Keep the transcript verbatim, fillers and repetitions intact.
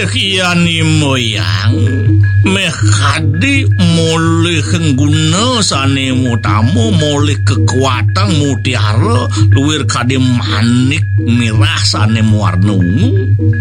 Yani moyang meh kadi moleh guna sane mutamu moleh kekuatan mutiara luwir kadi manik mirah sane warna ungu